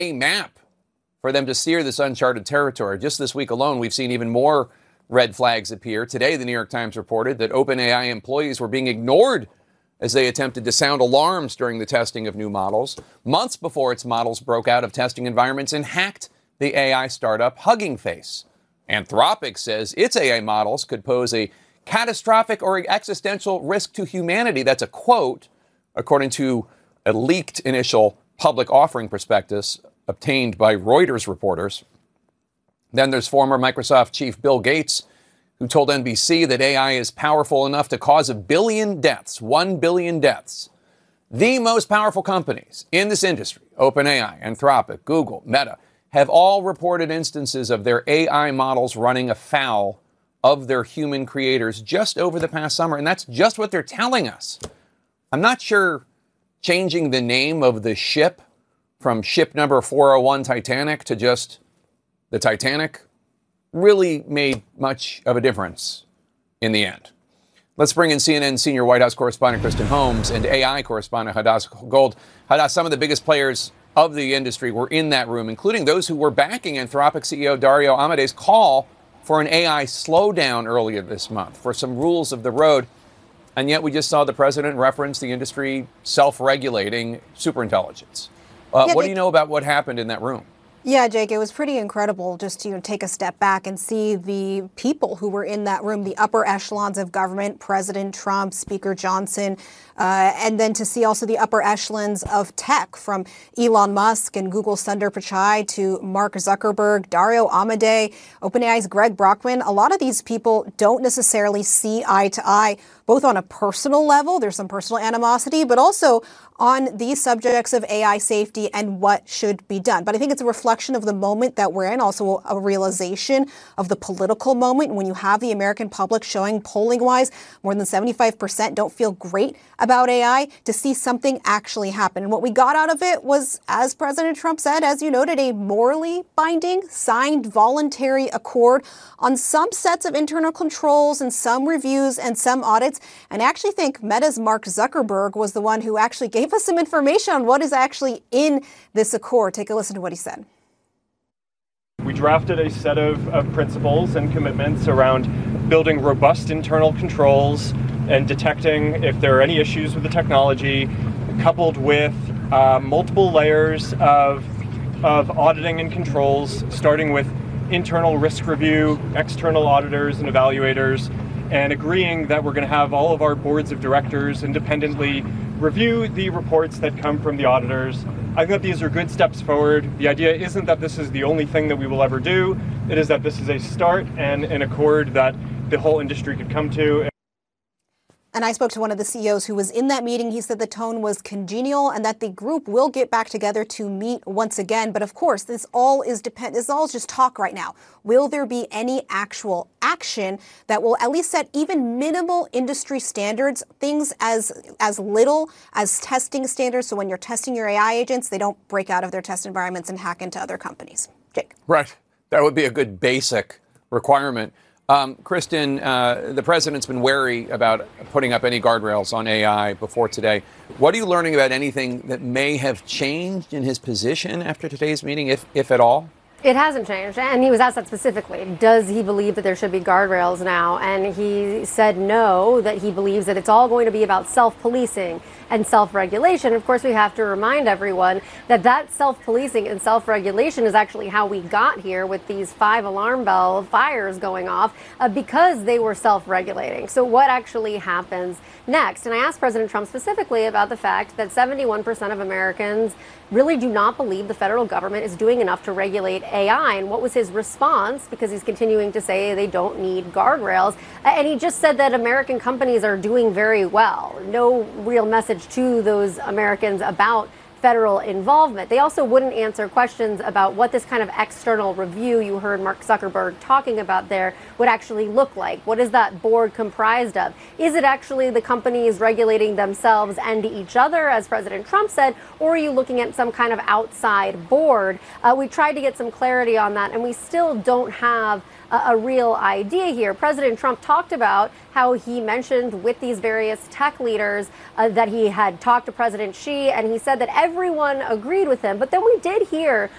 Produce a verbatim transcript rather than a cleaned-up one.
a map for them to steer this uncharted territory. Just this week alone, we've seen even more red flags appear. Today, the New York Times reported that OpenAI employees were being ignored as they attempted to sound alarms during the testing of new models, months before its models broke out of testing environments and hacked the A I startup Hugging Face. Anthropic says its A I models could pose a catastrophic or existential risk to humanity. That's a quote, according to a leaked initial public offering prospectus obtained by Reuters reporters. Then there's former Microsoft chief Bill Gates, who told N B C that A I is powerful enough to cause a billion deaths, one billion deaths. The most powerful companies in this industry, OpenAI, Anthropic, Google, Meta, have all reported instances of their A I models running afoul of their human creators just over the past summer. And that's just what they're telling us. I'm not sure changing the name of the ship from ship number four oh one Titanic to just the Titanic really made much of a difference in the end. Let's bring in C N N senior White House correspondent Kristen Holmes and A I correspondent Hadass Gold. Hadass, some of the biggest players of the industry were in that room, including those who were backing Anthropic C E O Dario Amade's call for an A I slowdown earlier this month, for some rules of the road. And yet we just saw the president reference the industry self-regulating superintelligence. Uh, yeah, what they- do you know about what happened in that room? Yeah, Jake, it was pretty incredible just to you know, take a step back and see the people who were in that room, the upper echelons of government, President Trump, Speaker Johnson, uh, and then to see also the upper echelons of tech, from Elon Musk and Google's Sundar Pichai to Mark Zuckerberg, Dario Amodei, OpenAI's Greg Brockman. A lot of these people don't necessarily see eye to eye, both on a personal level, there's some personal animosity, but also on these subjects of A I safety and what should be done. But I think it's a reflection of the moment that we're in, also a realization of the political moment when you have the American public showing, polling-wise, more than seventy-five percent don't feel great about A I, to see something actually happen. And what we got out of it was, as President Trump said, as you noted, a morally binding, signed voluntary accord on some sets of internal controls and some reviews and some audits. And I actually think Meta's Mark Zuckerberg was the one who actually gave us some information on what is actually in this accord. Take a listen to what he said. We drafted a set of, of principles and commitments around building robust internal controls and detecting if there are any issues with the technology, coupled with uh, multiple layers of, of auditing and controls, starting with internal risk review, external auditors and evaluators, and agreeing that we're going to have all of our boards of directors independently review the reports that come from the auditors. I think that these are good steps forward. The idea isn't that this is the only thing that we will ever do. It is that this is a start and an accord that the whole industry could come to. And I spoke to one of the C E Os who was in that meeting. He said the tone was congenial and that the group will get back together to meet once again. But of course, this all is depend. This all is just talk right now. Will there be any actual action that will at least set even minimal industry standards, things as as little as testing standards? So when you're testing your A I agents, they don't break out of their test environments and hack into other companies. Jake. Right. That would be a good basic requirement. Um, Kristen, uh, the president's been wary about putting up any guardrails on A I before today. What are you learning about anything that may have changed in his position after today's meeting, if if at all? It hasn't changed, and he was asked that specifically. Does he believe that there should be guardrails now? And he said no, that he believes that it's all going to be about self-policing and self-regulation. Of course, we have to remind everyone that that self-policing and self-regulation is actually how we got here with these five alarm bell fires going off uh, because they were self-regulating. So what actually happens next? And I asked President Trump specifically about the fact that seventy-one percent of Americans really do not believe the federal government is doing enough to regulate A I. And what was his response? Because he's continuing to say they don't need guardrails. And he just said that American companies are doing very well. No real message to those Americans about federal involvement. They also wouldn't answer questions about what this kind of external review you heard Mark Zuckerberg talking about there would actually look like. What is that board comprised of? Is it actually the companies regulating themselves and each other, as President Trump said, or are you looking at some kind of outside board? Uh, we tried to get some clarity on that, and we still don't have a real idea here. President Trump talked about how he mentioned with these various tech leaders uh, that he had talked to President Xi, and he said that every everyone agreed with him. But then we did hear